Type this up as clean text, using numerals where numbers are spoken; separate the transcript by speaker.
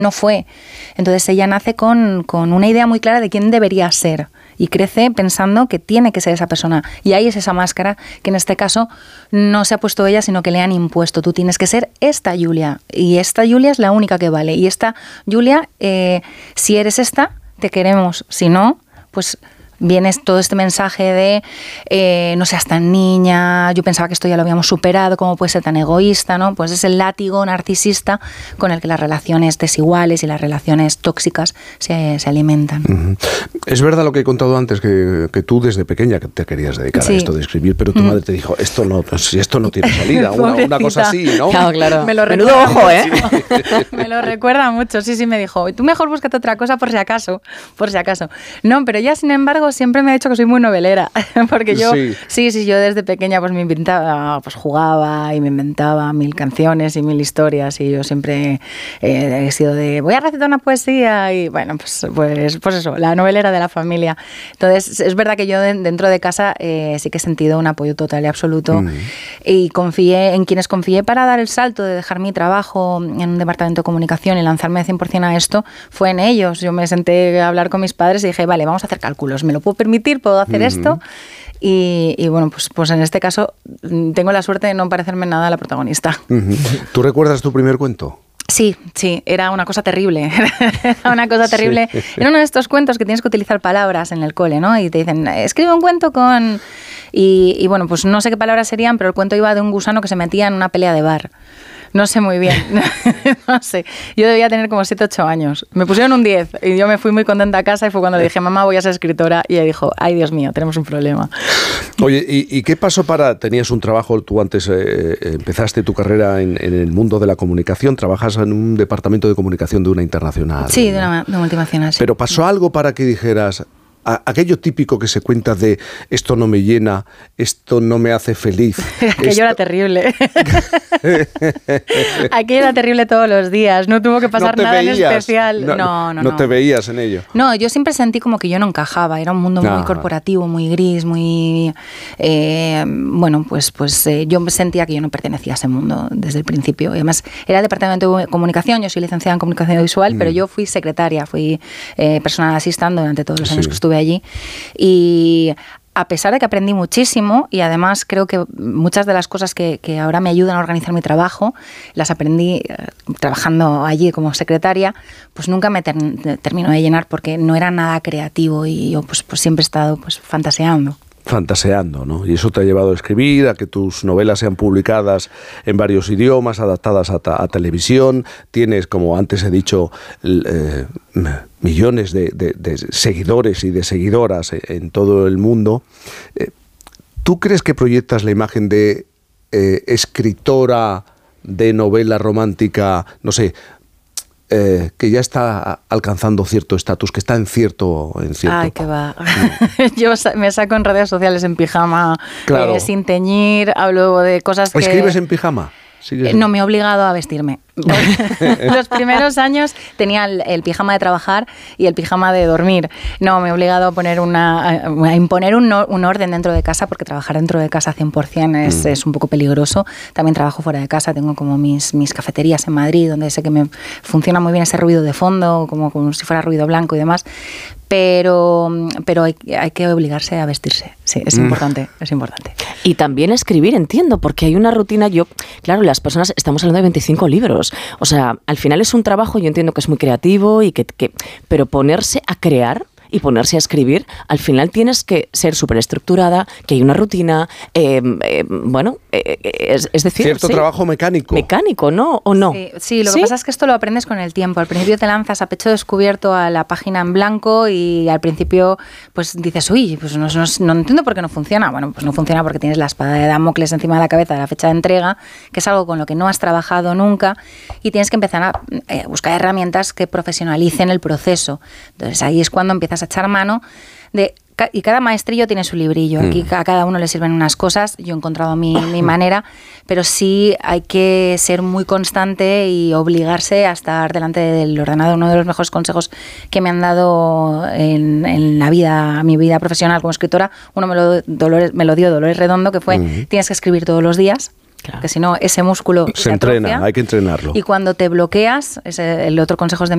Speaker 1: no fue. Entonces ella nace con una idea muy clara de quién debería ser y crece pensando que tiene que ser esa persona. Y ahí es esa máscara que en este caso no se ha puesto ella, sino que le han impuesto. Tú tienes que ser esta Julia y esta Julia es la única que vale. Y esta Julia, si eres esta, te queremos. Si no, pues viene todo este mensaje de no seas tan niña, yo pensaba que esto ya lo habíamos superado, ¿cómo puedes ser tan egoísta? ¿No? Pues es el látigo narcisista con el que las relaciones desiguales y las relaciones tóxicas se alimentan.
Speaker 2: Uh-huh. Es verdad lo que he contado antes, que tú desde pequeña te querías dedicar a esto de escribir, pero tu madre te dijo, esto no tiene salida, una cosa así, ¿no?
Speaker 1: Claro. Me lo
Speaker 3: menudo ojo, ¿eh?
Speaker 1: Me lo recuerda mucho, sí, me dijo, tú mejor búscate otra cosa por si acaso. No, pero ella, sin embargo, siempre me ha dicho que soy muy novelera, porque yo, yo desde pequeña pues me inventaba, pues jugaba y me inventaba 1000 canciones y 1000 historias y yo siempre he sido de, voy a recitar una poesía y bueno, pues eso, la novelera de la familia. Entonces, es verdad que yo dentro de casa sí que he sentido un apoyo total y absoluto y confié en quienes confié para dar el salto de dejar mi trabajo en un departamento de comunicación y lanzarme 100% a esto, fue en ellos. Yo me senté a hablar con mis padres y dije, vale, vamos a hacer cálculos, me lo puedo permitir, puedo hacer esto y bueno, pues en este caso tengo la suerte de no parecerme nada a la protagonista.
Speaker 2: ¿Tú recuerdas tu primer cuento?
Speaker 1: Sí, era una cosa terrible. Era una cosa terrible. Sí. Era uno de estos cuentos que tienes que utilizar palabras en el cole, ¿no? Y te dicen, escribe un cuento con... Y bueno, pues no sé qué palabras serían, pero el cuento iba de un gusano que se metía en una pelea de bar. No sé muy bien, no sé. Yo debía tener como 7, 8 años. Me pusieron un 10 y yo me fui muy contenta a casa y fue cuando le dije, mamá, voy a ser escritora. Y ella dijo, ay, Dios mío, tenemos un problema.
Speaker 2: Oye, ¿y qué pasó tenías un trabajo, tú antes empezaste tu carrera en el mundo de la comunicación, trabajas en un departamento de comunicación de una internacional?
Speaker 1: Sí, de una multinacional, sí.
Speaker 2: Pero ¿pasó algo para que dijeras... aquello típico que se cuenta de esto no me llena, esto no me hace feliz?
Speaker 1: Aquello era terrible. Aquello era terrible todos los días. No tuvo que pasar nada en especial.
Speaker 2: No te veías en ello.
Speaker 1: No, yo siempre sentí como que yo no encajaba. Era un mundo muy corporativo, muy gris, muy... yo sentía que yo no pertenecía a ese mundo desde el principio. Y además, era el departamento de comunicación. Yo soy licenciada en comunicación audiovisual, pero yo fui secretaria, fui personal assistant durante todos los años que estuve allí y a pesar de que aprendí muchísimo y además creo que muchas de las cosas que ahora me ayudan a organizar mi trabajo las aprendí trabajando allí como secretaria, pues nunca me terminó de llenar porque no era nada creativo y yo pues siempre he estado fantaseando.
Speaker 2: Fantaseando, ¿no? Y eso te ha llevado a escribir, a que tus novelas sean publicadas en varios idiomas, adaptadas a televisión. Tienes, como antes he dicho, millones de seguidores y de seguidoras en todo el mundo. ¿Tú crees que proyectas la imagen de escritora de novela romántica, no sé, que ya está alcanzando cierto estatus, que está en cierto...
Speaker 1: Ay, qué va. Yo me saco en redes sociales en pijama, sin teñir, hablo de cosas que...
Speaker 2: ¿Escribes en pijama?
Speaker 1: No, me he obligado a vestirme. Los primeros años tenía el pijama de trabajar y el pijama de dormir. No, me he obligado a poner a imponer un orden dentro de casa, porque trabajar dentro de casa 100% es un poco peligroso. También trabajo fuera de casa, tengo como mis cafeterías en Madrid, donde sé que me funciona muy bien ese ruido de fondo, como si fuera ruido blanco y demás. Pero hay que obligarse a vestirse. Sí, es importante, es importante.
Speaker 3: Y también escribir, entiendo, porque hay una rutina. Claro, las personas, estamos hablando de 25 libros. O sea, al final es un trabajo, yo entiendo que es muy creativo, pero ponerse a crear y ponerse a escribir, al final tienes que ser súper estructurada, que hay una rutina, es decir...
Speaker 2: Cierto trabajo mecánico.
Speaker 3: Mecánico, ¿no? ¿O no?
Speaker 1: Sí, lo que pasa es que esto lo aprendes con el tiempo. Al principio te lanzas a pecho descubierto a la página en blanco y al principio pues dices, uy, pues no entiendo por qué no funciona. Bueno, pues no funciona porque tienes la espada de Damocles encima de la cabeza de la fecha de entrega, que es algo con lo que no has trabajado nunca y tienes que empezar a buscar herramientas que profesionalicen el proceso. Entonces ahí es cuando empiezas a echar mano y cada maestrillo tiene su librillo. Aquí a cada uno le sirven unas cosas. Yo he encontrado mi manera, pero sí hay que ser muy constante y obligarse a estar delante del ordenador. Uno de los mejores consejos que me han dado en la vida, mi vida profesional como escritora, uno me lo dio Dolores Redondo, que fue, tienes que escribir todos los días. Claro. Que si no, ese músculo se
Speaker 2: entrena,
Speaker 1: atrofia,
Speaker 2: hay que entrenarlo.
Speaker 1: Y cuando te bloqueas, el otro consejo es de